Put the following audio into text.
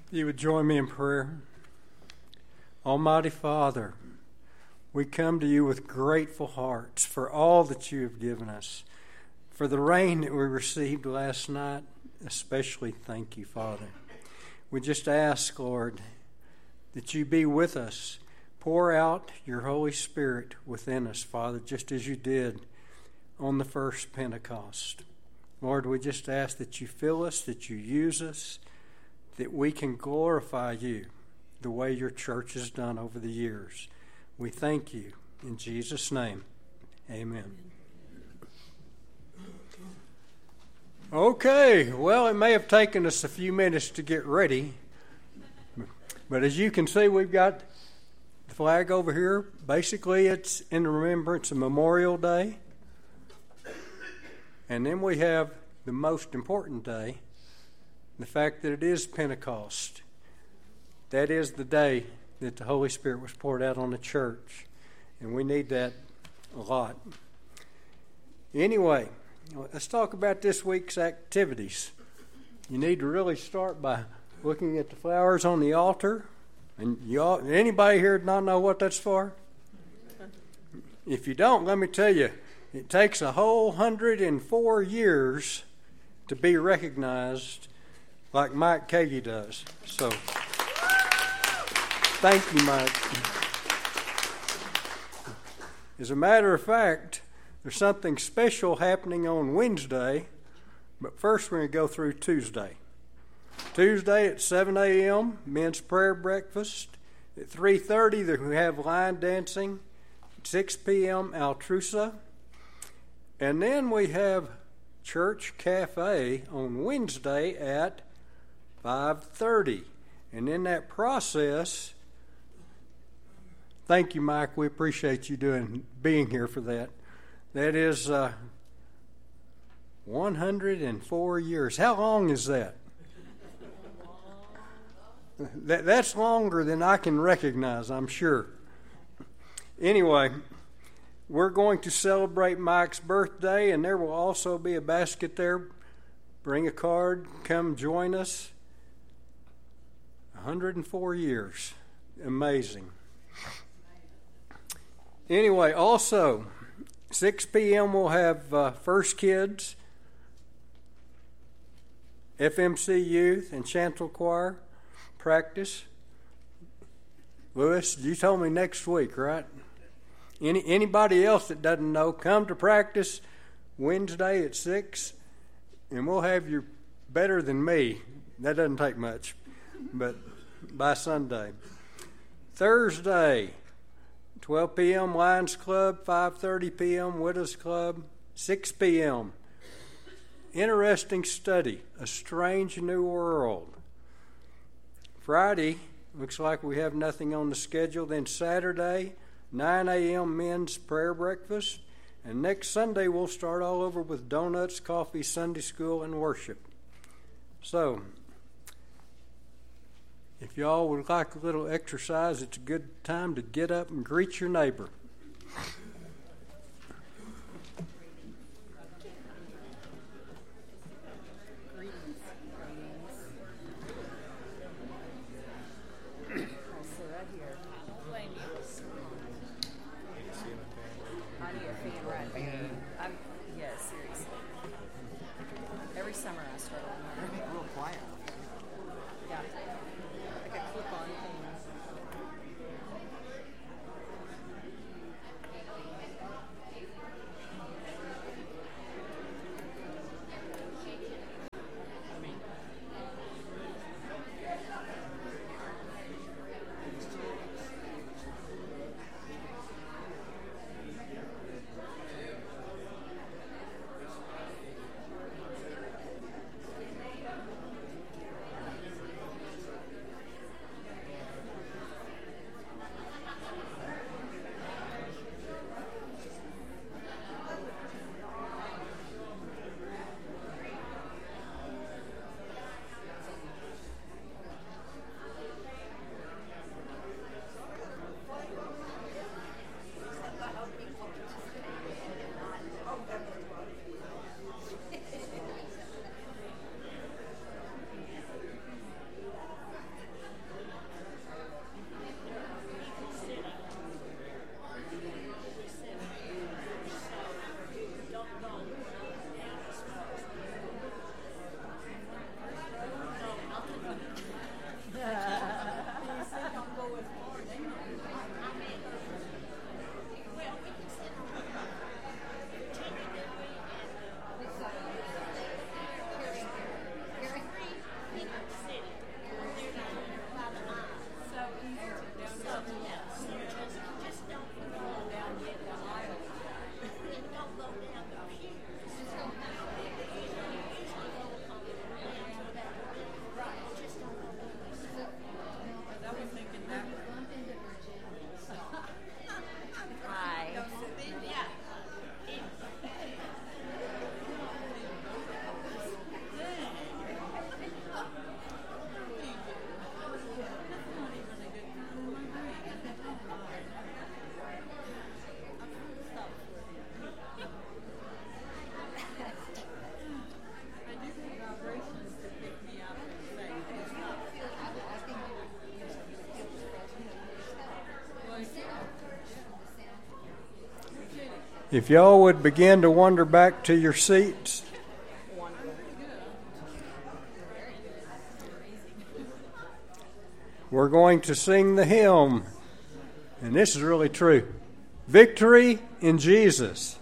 You would join me in prayer. Almighty Father, we come to you with grateful hearts for all that you have given us. For the rain that we received last night, especially thank you, Father. We just ask, Lord, that you be with us. Pour out your Holy Spirit within us, Father, just as you did on the first Pentecost. Lord, we just ask that you fill us, that you use us, that we can glorify you the way your church has done over the years. We thank you. In Jesus' name, amen. Okay, well, it may have taken us a few minutes to get ready, but as you can see, we've got the flag over here. Basically, it's in remembrance of Memorial Day. And then we have the most important day, the fact that it is Pentecost. That is the day that the Holy Spirit was poured out on the church. And we need that a lot. Anyway, let's talk about this week's activities. You need to really start by looking at the flowers on the altar. And anybody here not know what that's for? If you don't, let me tell you, it takes a whole 104 years to be recognized like Mike Kagi does. So, thank you, Mike. As a matter of fact, there's something special happening on Wednesday, but first we're going to go through Tuesday. Tuesday at 7 a.m., men's prayer breakfast. At 3:30, we have line dancing. At 6 p.m., Altrusa. And then we have Church Cafe on Wednesday at 5:30. And in that process, thank you, Mike. We appreciate you being here for that. That is 104 years. How long is that? That's longer than I can recognize, I'm sure. Anyway, we're going to celebrate Mike's birthday, and there will also be a basket there. Bring a card, come join us. 104 years. Amazing. Anyway, also, 6 p.m. we'll have First Kids, FMC Youth, and Chantal Choir practice. Lewis, you told me next week, right? Anybody else that doesn't know, come to practice Wednesday at 6, and we'll have you better than me. That doesn't take much, but by Sunday. Thursday, 12 p.m. Lions Club, 5:30 p.m. Widows Club, 6 p.m. Interesting study, A Strange New World. Friday, looks like we have nothing on the schedule. Then Saturday, 9 a.m. men's prayer breakfast. And next Sunday, we'll start all over with donuts, coffee, Sunday school, and worship. So, if y'all would like a little exercise, it's a good time to get up and greet your neighbor. If y'all would begin to wander back to your seats. We're going to sing the hymn, and this is really true. Victory in Jesus.